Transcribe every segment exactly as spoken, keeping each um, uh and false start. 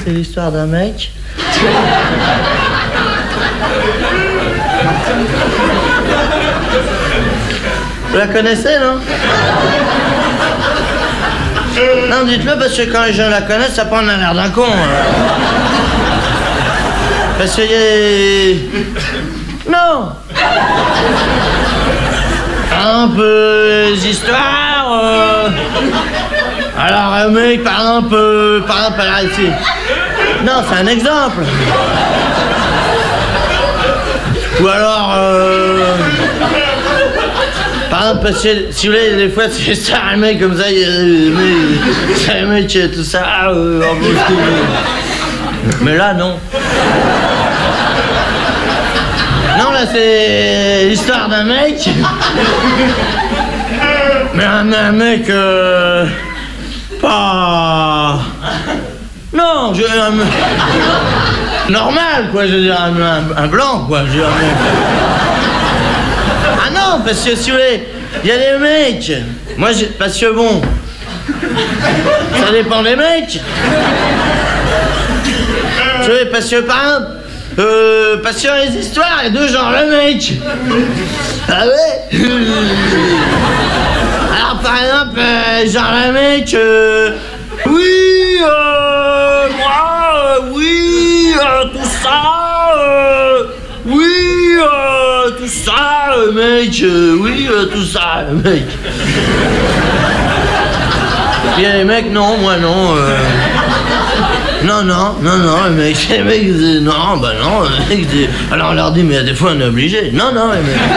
c'est l'histoire d'un mec. Vous la connaissez, non? Non, dites-le, parce que quand les gens la connaissent, ça prend l'air d'un con. Parce qu'il y a... Non. Un peu les histoires... Euh... Alors, un mec, par exemple, euh, par exemple, là, ici. Non, c'est un exemple. Ou alors... Euh... Par exemple, parce que, si vous voulez, des fois, c'est ça, un mec comme ça, il, euh, c'est un mec, tout ça, euh, en plus, mais là, non. Non, là, c'est l'histoire d'un mec. Mais un, un mec, euh, pas... Non, je... Un, normal, quoi, je veux dire, un, un, un blanc, quoi, je veux dire... Ah non, parce que si vous voulez, il y a des mecs. Moi, je, parce que bon, ça dépend des mecs. Tu vois, parce que par exemple, euh, parce que dans les histoires, il y a deux genres, le mec. Ah ouais. Alors par exemple, euh, genre le mec, euh, oui, euh, moi, euh, oui, euh, tout ça, euh, oui. Euh, tout ça, euh, mec, euh, oui, euh, tout ça, euh, mec. Il y a les mecs, non, moi non. Euh... Non, non, non, non, les mecs, les mecs disent, non, bah non, les mecs disent... Alors on leur dit, mais des fois on est obligé. Non, non, les mecs.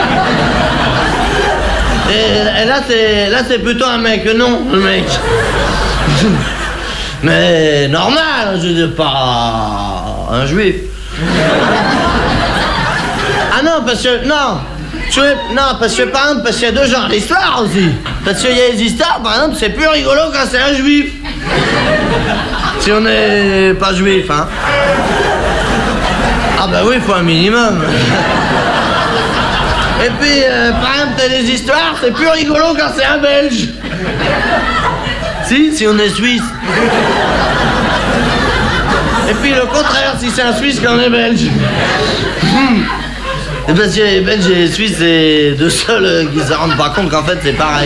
Et, et là, c'est là c'est plutôt un mec, non, le mec. Mais normal, je veux dire, pas un juif. Ah non, parce que, non, tu veux, non, parce que par exemple, parce qu'il y a deux genres d'histoires aussi. Parce qu'il y a des histoires, par exemple, c'est plus rigolo quand c'est un juif. Si on n'est pas juif, hein. Ah bah oui, il faut un minimum. Et puis, euh, par exemple, t'as des histoires, c'est plus rigolo quand c'est un belge. Si, si on est suisse. Et puis le contraire, si c'est un suisse quand on est belge. Hmm. Et parce que les Belges et les Suisses, c'est deux seuls euh, qui se rendent pas compte qu'en fait c'est pareil.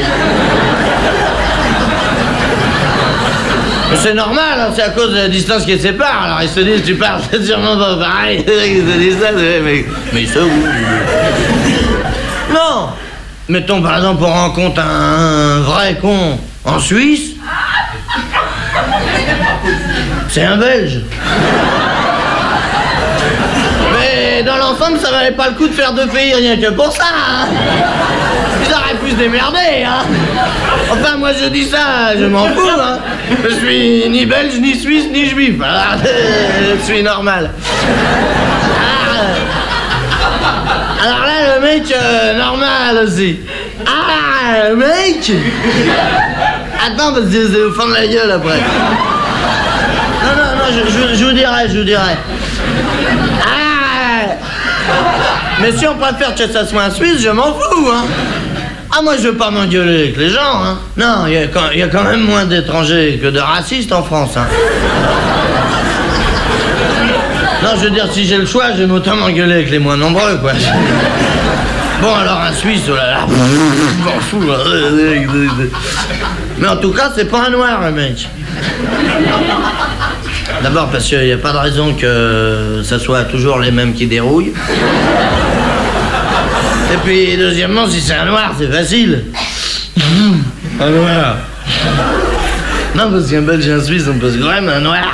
Mais c'est normal, hein, c'est à cause de la distance qui les sépare. Alors ils se disent, tu parles, c'est sûrement pas pareil. Ils se disent ça, mais, mais ils se où? Non. Mettons par exemple, on rencontre un, un vrai con en Suisse. C'est un Belge. Mais dans l'ensemble, ça valait pas le coup de faire deux pays rien que pour ça, hein. Ils auraient pu se démerder, hein. Enfin, moi je dis ça, je m'en fous, hein. Je suis ni belge, ni suisse, ni juif. Alors, je suis normal. Alors là, le mec, euh, normal aussi. Ah, le mec. Attends, parce que je vais vous fendre la gueule après. Non, non, non, je, je, je vous dirai, je vous dirai. Ah! Mais si on préfère que ça soit un Suisse, je m'en fous, hein. Ah, moi, je veux pas m'engueuler avec les gens, hein. Non, il y, y a quand même moins d'étrangers que de racistes en France, hein. Non, je veux dire, si j'ai le choix, j'aime autant m'engueuler avec les moins nombreux, quoi. Bon, alors un Suisse, oh là là, je m'en fous, hein. Mais en tout cas, c'est pas un noir, le mec. D'abord parce qu'il n'y a pas de raison que ça soit toujours les mêmes qui dérouillent. Et puis, deuxièmement, si c'est un noir, c'est facile. Un noir. Non, parce qu'un Belge et un Suisse, on peut se grême, un noir.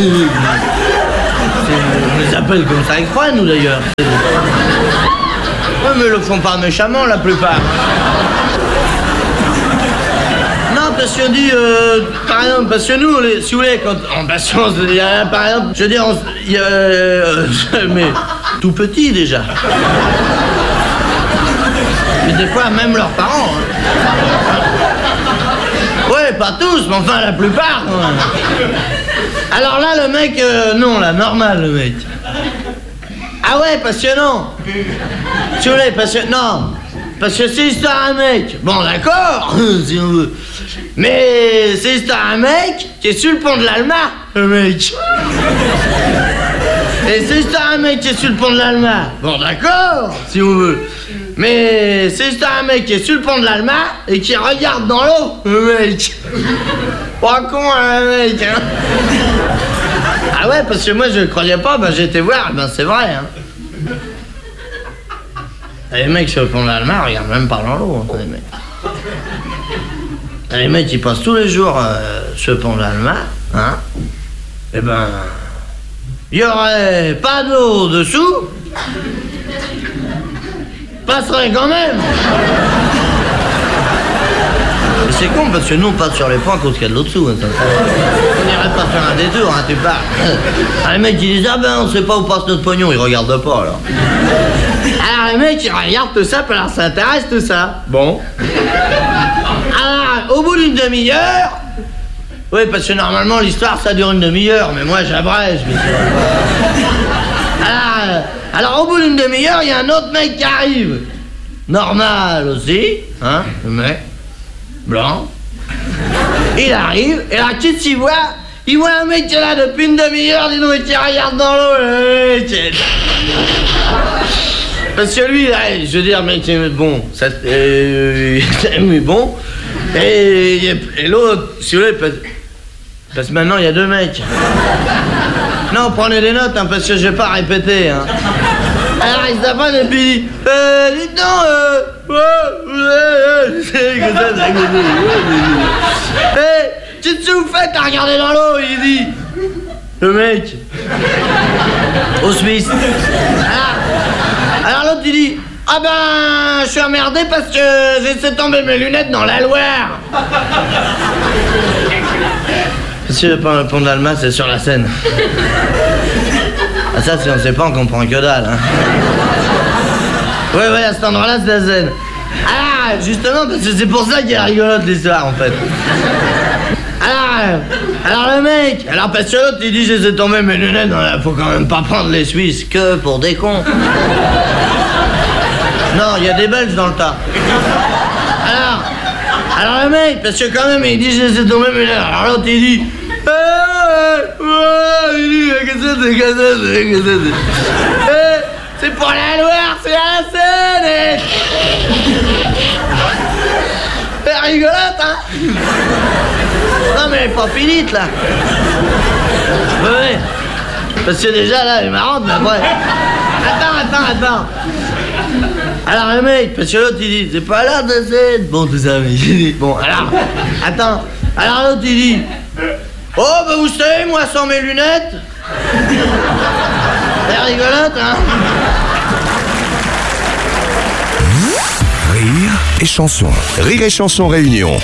On les appelle comme ça exprès, nous, d'ailleurs. Ouais, mais ils le font pas méchamment, la plupart. Non, parce qu'on dit, euh, par exemple, parce que nous, les, si vous voulez, quand en patience, il y a, par exemple, je veux dire, il y a, euh, mais tout petit déjà. Mais des fois, même leurs parents. Hein. Ouais, pas tous, mais enfin la plupart. Hein. Alors là, le mec, euh, non, là, normal, le mec. Ah ouais, passionnant. Si vous voulez, passionnant. Non. parce que c'est l'histoire d'un mec. Bon, d'accord, si on veut. Mais c'est l'histoire d'un mec qui est sur le pont de l'Alma, le mec. Et c'est l'histoire d'un mec qui est sur le pont de l'Alma. Bon, d'accord, si on veut. Mais c'est l'histoire d'un mec qui est sur le pont de l'Alma et qui regarde dans l'eau, le mec. Pas con, hein, le mec, hein. Ah ouais, parce que moi, je ne croyais pas, ben j'ai été voir, ben c'est vrai, hein. Et les mecs sur le pont de l'Alma regardent même pas dans l'eau, hein, les mecs. Et les mecs, ils passent tous les jours euh, sur le pont de l'Alma, hein. Et ben... il y aurait pas d'eau dessous, passerait quand même. Mais c'est con parce que nous on passe sur les ponts à cause qu'il y a de l'eau dessous. Hein, ça. On n'irait pas faire un détour, hein, tu parles. Ah, les mecs ils disent ah ben on sait pas où passe notre pognon, ils regardent pas alors. Alors les mecs ils regardent tout ça, puis alors ça intéresse tout ça. Bon. Alors au bout d'une demi-heure. Oui, parce que normalement, l'histoire, ça dure une demi-heure, mais moi, j'abrège. Alors, alors, au bout d'une demi-heure, il y a un autre mec qui arrive. Normal aussi, hein, le mec, blanc. Il arrive, et là, qu'est-ce qu'il voit? Il voit un mec qui est là depuis une demi-heure, dis-nous, et qui regarde dans l'eau, le mec. Parce que lui, là, je veux dire, mec, bon, ça... Euh, mais bon... Et, et l'autre, si vous voulez, parce, parce que maintenant il y a deux mecs. Non, prenez des notes, hein, parce que je vais pas répéter. Hein. Alors il s'apprend et puis il dit euh, dites donc, euh, hey, qu'est-ce que vous faites à regarder dans l'eau? Il dit, le mec, au Suisse. Alors, alors l'autre il dit, ah ben, je suis emmerdé parce que j'ai laissé tomber mes lunettes dans la Loire. Monsieur le pont, le pont de l'Alma, c'est sur la Seine. Ah ça, si on sait pas, on comprend que dalle. Hein. Ouais, ouais, à cet endroit-là, c'est la Seine. Ah, justement, parce que c'est pour ça qu'il est rigolote l'histoire, en fait. Alors, alors le mec, alors parce que l'autre, il dit, j'ai laissé tomber mes lunettes dans la... Faut quand même pas prendre les Suisses que pour des cons. Non, il y a des Belges dans le tas. Alors, alors le mec, parce que quand même, il dit, je laissé tomber mes lunettes. Alors l'autre, il dit, ah, ah, il dit, qu'est-ce que c'est, qu'est-ce que c'est, qu'est-ce que c'est, c'est pour la Loire, c'est la Seine. C'est rigolote, hein. Non, mais elle est pas finite, là. Ouais, parce que déjà, là, elle est marrante, mais après... Attends, attends, attends. Alors le mec, parce que l'autre il dit, c'est pas l'heure de cette... Bon tout ça, mais j'ai dit, bon alors, attends, alors l'autre il dit, oh bah vous savez, moi sans mes lunettes, c'est rigolote, hein. Rire et chanson. Rire et chanson réunion.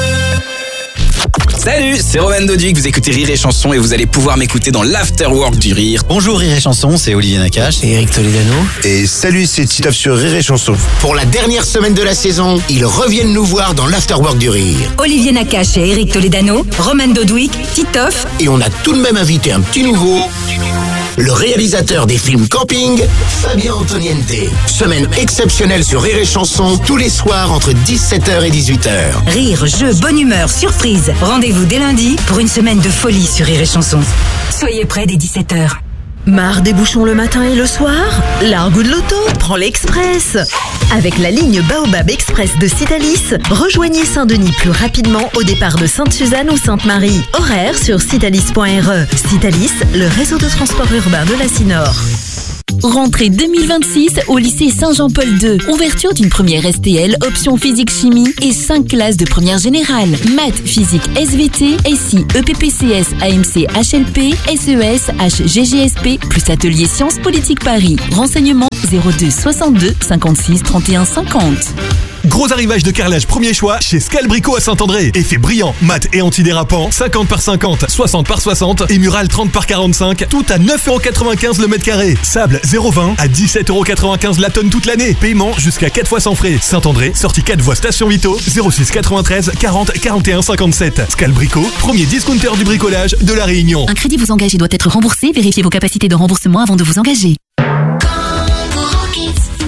Salut, c'est Roman Doduc, vous écoutez Rire et Chanson et vous allez pouvoir m'écouter dans l'Afterwork du Rire. Bonjour Rire et Chanson, c'est Olivier Nakache et Eric Toledano. Et salut, c'est Titoff sur Rire et Chanson. Pour la dernière semaine de la saison, ils reviennent nous voir dans l'Afterwork du Rire. Olivier Nakache et Eric Toledano, Roman Doduc, Titoff. Et on a tout de même invité un petit nouveau, le réalisateur des films Camping, Fabien Antoniente. Semaine exceptionnelle sur Rire et Chanson, tous les soirs entre dix-sept heures et dix-huit heures. Rire, jeu, bonne humeur, surprise. Rendez-vous dès lundi pour une semaine de folie sur Rire et Chanson. Soyez près dès dix-sept heures. Marre des bouchons le matin et le soir? L'argot de l'auto prend l'Express. Avec la ligne Baobab Express de Citalis, rejoignez Saint-Denis plus rapidement au départ de Sainte-Suzanne ou Sainte-Marie. Horaire sur citalis point r e. Citalis, le réseau de transport urbain de la Cinor. Rentrée deux mille vingt-six au lycée Saint-Jean-Paul deux. Ouverture d'une première S T L, option physique-chimie et cinq classes de première générale. Maths, physique, S V T, S I, E P P C S, A M C, H L P, S E S, H G G S P, plus atelier sciences politiques Paris. Renseignements zéro deux soixante-deux cinquante-six trente et un cinquante. Gros arrivage de carrelage premier choix chez Scalbrico à Saint-André. Effet brillant, mat et antidérapant, cinquante par cinquante, soixante par soixante et mural trente par quarante-cinq, tout à neuf euros quatre-vingt-quinze le mètre carré. Sable zéro vingt à dix-sept euros quatre-vingt-quinze la tonne toute l'année. Paiement jusqu'à quatre fois sans frais. Saint-André, sortie quatre voies station Vito, zéro six quatre-vingt-treize quarante quarante et un cinquante-sept. Scalbrico, premier discounter du bricolage de La Réunion. Un crédit vous engage et doit être remboursé. Vérifiez vos capacités de remboursement avant de vous engager. Bonsoir.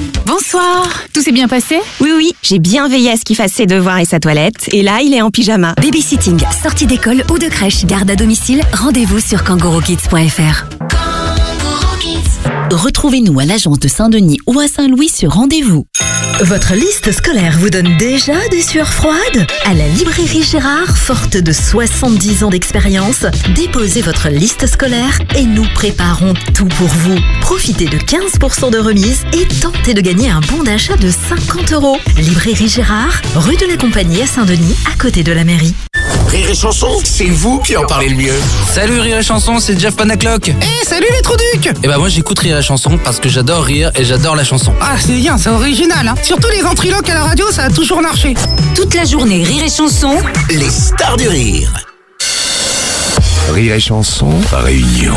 Bonsoir. Tout s'est bien passé? Oui, oui, j'ai bien veillé à ce qu'il fasse ses devoirs et sa toilette. Et là, il est en pyjama. Babysitting, sortie d'école ou de crèche, garde à domicile, rendez-vous sur kangourou kids point f r. Retrouvez-nous à l'agence de Saint-Denis ou à Saint-Louis sur rendez-vous. Votre liste scolaire vous donne déjà des sueurs froides? À la librairie Gérard, forte de soixante-dix ans d'expérience, déposez votre liste scolaire et nous préparons tout pour vous. Profitez de quinze pour cent de remise et tentez de gagner un bon d'achat de cinquante euros. Librairie Gérard, rue de la Compagnie à Saint-Denis, à côté de la mairie. Rire et Chanson, c'est vous qui en parlez le mieux. Salut Rire et Chanson, c'est Jeff Panaclock. Eh, hey, salut les Trouducs. Et bah moi j'écoute Rire et Chanson parce que j'adore rire et j'adore la chanson. Ah, c'est bien, c'est original, hein. Surtout les ventriloques à la radio, ça a toujours marché. Toute la journée, Rire et Chanson. Les stars du rire. Rire et Chanson, Réunion.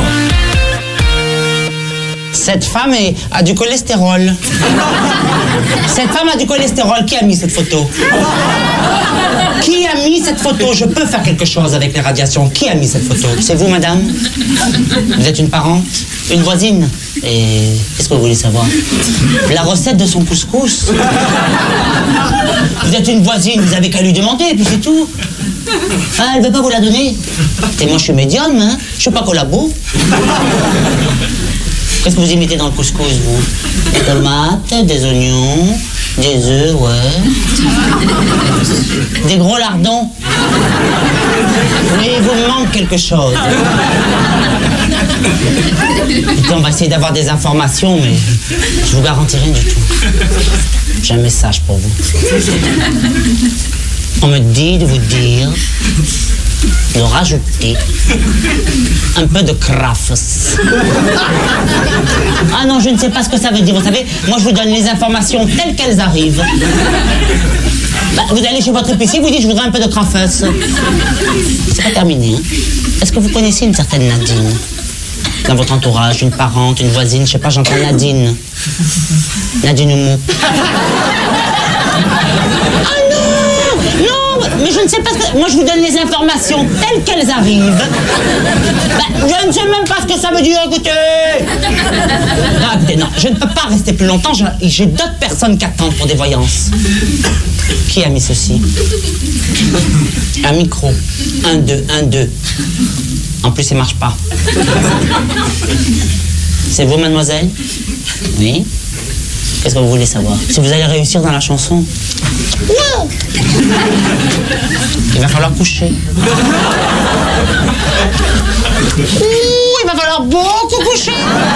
Cette femme est, a du cholestérol. Cette femme a du cholestérol. Qui a mis cette photo? Qui a mis cette photo? Je peux faire quelque chose avec les radiations. Qui a mis cette photo? C'est vous, madame? Vous êtes une parente? Une voisine? Et qu'est-ce que vous voulez savoir? La recette de son couscous? Vous êtes une voisine, vous avez qu'à lui demander, et puis c'est tout. Ah, elle veut pas vous la donner? Et moi, je suis médium, hein? Je suis pas collabo. Qu'est-ce que vous y mettez dans le couscous, vous? Des tomates, des oignons, des œufs, ouais. Des gros lardons. Oui, il vous manque quelque chose. Écoutez, on va essayer d'avoir des informations, mais je vous garantis rien du tout. J'ai un message pour vous. On me dit de vous dire de rajouter un peu de crafts. Ah non, je ne sais pas ce que ça veut dire. Vous savez, moi je vous donne les informations telles qu'elles arrivent. Bah, vous allez chez votre épicier, vous dites je voudrais un peu de crafts. C'est pas terminé. Hein. Est-ce que vous connaissez une certaine Nadine? Dans votre entourage, une parente, une voisine, je sais pas, j'entends Nadine. Nadine Oumou. Ah non! Non! Mais je ne sais pas ce que... Moi, je vous donne les informations telles qu'elles arrivent. Bah, je ne sais même pas ce que ça veut dire, écoutez! Non, écoutez, non, je ne peux pas rester plus longtemps. J'ai d'autres personnes qui attendent pour des voyances. Qui a mis ceci? Un micro. Un, deux, un, deux. En plus, il marche pas. C'est vous, mademoiselle? Oui. Qu'est-ce que vous voulez savoir? Si vous allez réussir dans la chanson? Non! Il va falloir coucher. Ouh, il va falloir beaucoup coucher.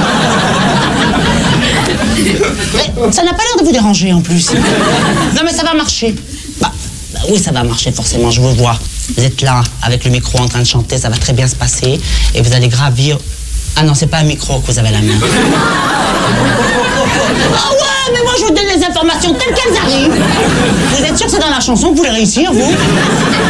Mais ça n'a pas l'air de vous déranger en plus. Non mais ça va marcher. Bah, bah oui, ça va marcher forcément, je vous vois. Vous êtes là, avec le micro en train de chanter, ça va très bien se passer. Et vous allez gravir... Ah non, c'est pas un micro que vous avez à la main. Ah ouais, mais moi je vous donne les informations telles qu'elles arrivent. Vous êtes sûr que c'est dans la chanson que vous voulez réussir, vous?